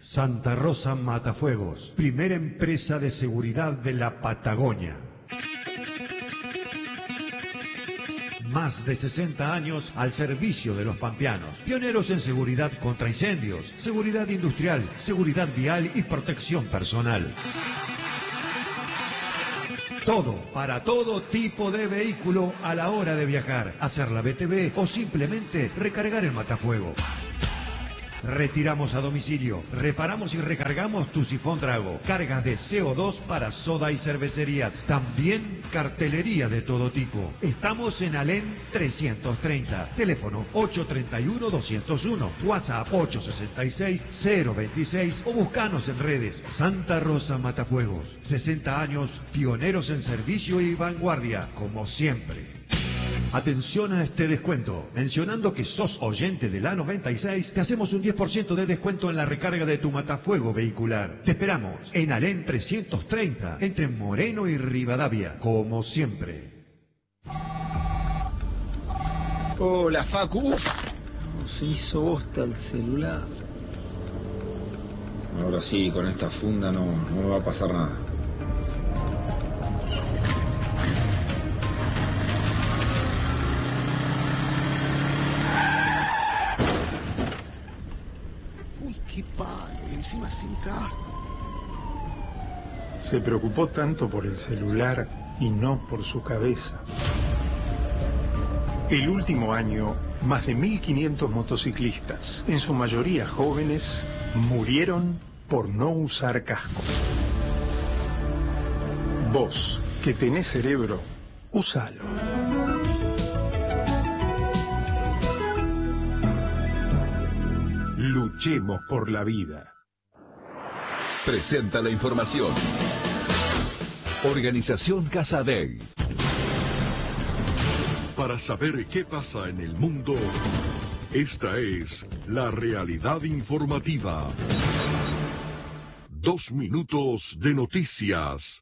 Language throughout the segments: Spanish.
Santa Rosa Matafuegos, primera empresa de seguridad de la Patagonia. Más de 60 años al servicio de los pampeanos. Pioneros en seguridad contra incendios, seguridad industrial, seguridad vial y protección personal. Todo, para todo tipo de vehículo a la hora de viajar, hacer la BTV o simplemente recargar el matafuego. Retiramos a domicilio, reparamos y recargamos tu sifón Drago, cargas de CO2 para soda y cervecerías, también cartelería de todo tipo. Estamos en Alén 330, teléfono 831-201, WhatsApp 866-026 o buscanos en redes. Santa Rosa Matafuegos, 60 años, pioneros en servicio y vanguardia, como siempre. Atención a este descuento. Mencionando que sos oyente de la 96, te hacemos un 10% de descuento en la recarga de tu matafuego vehicular. Te esperamos en Alén 330, entre Moreno y Rivadavia, como siempre. Hola, Facu. Se hizo bosta el celular. Ahora sí, con esta funda no me va a pasar nada. Qué palo, y encima sin casco. Se preocupó tanto por el celular y no por su cabeza. El último año, más de 1.500 motociclistas, en su mayoría jóvenes, murieron por no usar casco. Vos, que tenés cerebro, úsalo. Luchemos por la vida. Presenta la información. Organización Casa Dei. Para saber qué pasa en el mundo, esta es la realidad informativa. 2 minutos de noticias.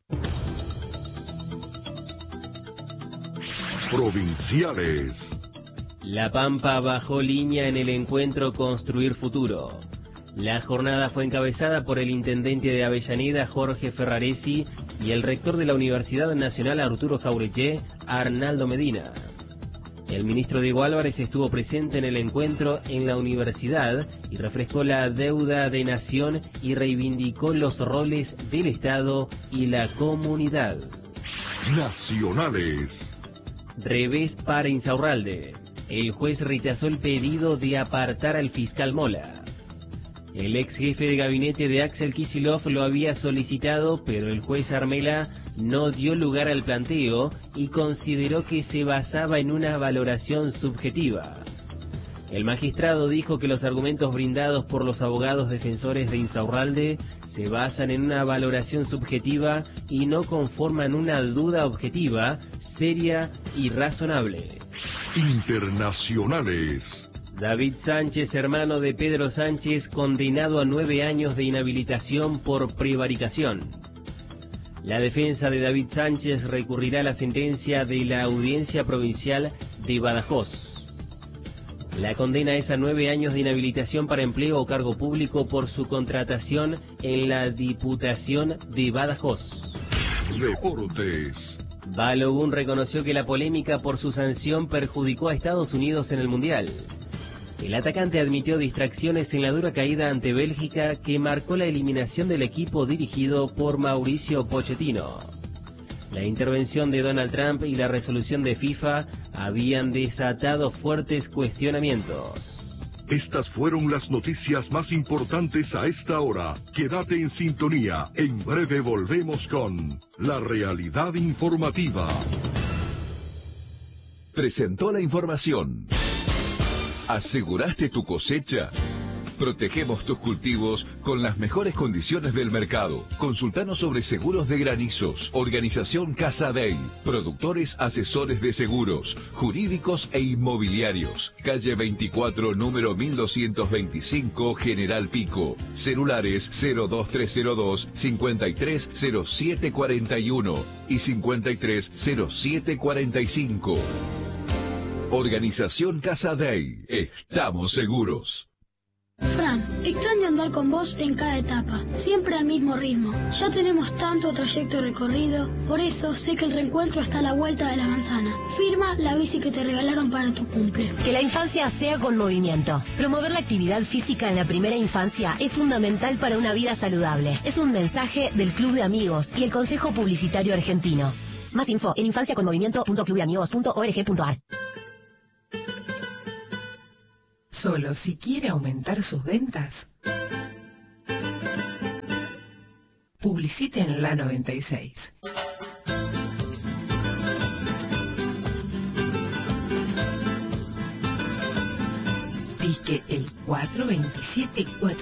Provinciales. La Pampa bajó línea en el encuentro Construir Futuro. La jornada fue encabezada por el intendente de Avellaneda, Jorge Ferraresi, y el rector de la Universidad Nacional, Arturo Jauretxe, Arnaldo Medina. El ministro Diego Álvarez estuvo presente en el encuentro en la universidad y refrescó la deuda de nación y reivindicó los roles del Estado y la comunidad. Nacionales. Revés para Insaurralde. El juez rechazó el pedido de apartar al fiscal Mola. El ex jefe de gabinete de Axel Kicillof lo había solicitado, pero el juez Armela no dio lugar al planteo y consideró que se basaba en una valoración subjetiva. El magistrado dijo que los argumentos brindados por los abogados defensores de Insaurralde se basan en una valoración subjetiva y no conforman una duda objetiva, seria y razonable. Internacionales. David Sánchez, hermano de Pedro Sánchez, condenado a 9 años de inhabilitación por prevaricación. La defensa de David Sánchez recurrirá a la sentencia de la Audiencia Provincial de Badajoz. La condena es a 9 años de inhabilitación para empleo o cargo público por su contratación en la Diputación de Badajoz. Deportes. Balogun reconoció que la polémica por su sanción perjudicó a Estados Unidos en el Mundial. El atacante admitió distracciones en la dura caída ante Bélgica que marcó la eliminación del equipo dirigido por Mauricio Pochettino. La intervención de Donald Trump y la resolución de FIFA habían desatado fuertes cuestionamientos. Estas fueron las noticias más importantes a esta hora. Quédate en sintonía. En breve volvemos con la realidad informativa. Presentó la información. ¿Aseguraste tu cosecha? Protegemos tus cultivos con las mejores condiciones del mercado. Consultanos sobre seguros de granizos. Organización Casa Dei. Productores asesores de seguros, jurídicos e inmobiliarios. Calle 24, número 1225, General Pico. Celulares 02302 530741 y 530745. Organización Casa Dei. Estamos seguros. Fran, Extraño andar con vos en cada etapa, siempre al mismo ritmo. Ya tenemos tanto trayecto recorrido, por eso sé que el reencuentro está a la vuelta de la manzana. Firma la bici que te regalaron para tu cumple. Que la infancia sea con movimiento. Promover la actividad física en la primera infancia es fundamental para una vida saludable. Es un mensaje del Club de Amigos y el Consejo Publicitario Argentino. Más info en infanciaconmovimiento.clubdeamigos.org.ar. Solo si quiere aumentar sus ventas, publicite en la 96. Disque el 427-4.